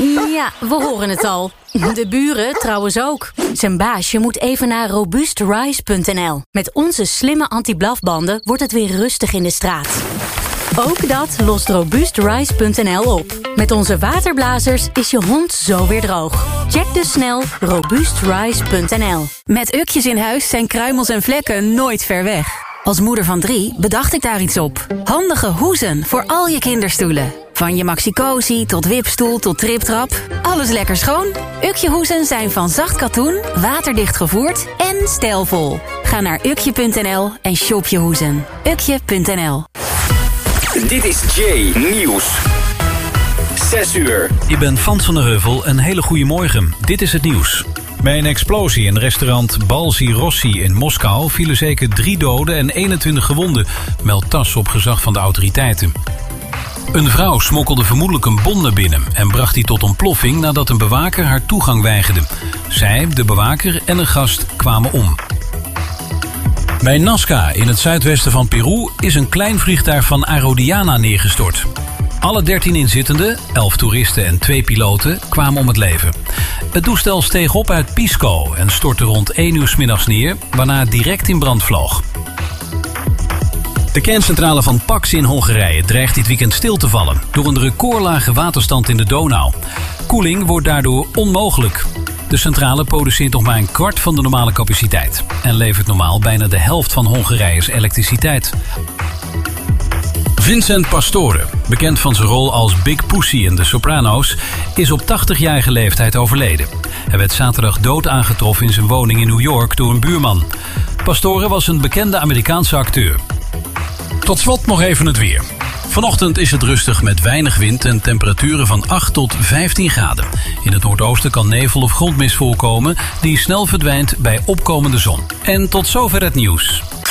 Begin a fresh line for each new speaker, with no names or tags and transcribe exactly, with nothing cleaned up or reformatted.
Ja, we horen het al. De buren trouwens ook. Zijn baasje moet even naar robust rise punt n l. Met onze slimme anti-blafbanden wordt het weer rustig in de straat. Ook dat lost robust rise punt n l op. Met onze waterblazers is je hond zo weer droog. Check dus snel robust rise punt n l.
Met ukjes in huis zijn kruimels en vlekken nooit ver weg. Als moeder van drie bedacht ik daar iets op. Handige hoezen voor al je kinderstoelen. Van je Maxi-Cosi tot wipstoel tot triptrap. Alles lekker schoon. Ukje-hoezen zijn van zacht katoen, waterdicht gevoerd en stijlvol. Ga naar ukje punt n l en shop je hoezen. ukje punt n l.
Dit is Jay Nieuws. zes uur.
Ik ben Frans van der Heuvel. Een hele goede morgen. Dit is het nieuws. Bij een explosie in restaurant Balzi Rossi in Moskou vielen zeker drie doden en eenentwintig gewonden, meldt TASS op gezag van de autoriteiten. Een vrouw smokkelde vermoedelijk een bom naar binnen en bracht die tot ontploffing nadat een bewaker haar toegang weigerde. Zij, de bewaker en een gast kwamen om. Bij Nazca in het zuidwesten van Peru is een klein vliegtuig van Aerodiana neergestort. Alle dertien inzittenden, elf toeristen en twee piloten, kwamen om het leven. Het toestel steeg op uit Pisco en stortte rond één uur 's middags neer, waarna het direct in brand vloog. De kerncentrale van Pax in Hongarije dreigt dit weekend stil te vallen door een recordlage waterstand in de Donau. Koeling wordt daardoor onmogelijk. De centrale produceert nog maar een kwart van de normale capaciteit en levert normaal bijna de helft van Hongarije's elektriciteit. Vincent Pastore, bekend van zijn rol als Big Pussy in The Sopranos, is op tachtigjarige leeftijd overleden. Hij werd zaterdag dood aangetroffen in zijn woning in New York door een buurman. Pastore was een bekende Amerikaanse acteur. Tot slot nog even het weer. Vanochtend is het rustig met weinig wind en temperaturen van acht tot vijftien graden. In het noordoosten kan nevel of grondmist voorkomen die snel verdwijnt bij opkomende zon. En tot zover het nieuws.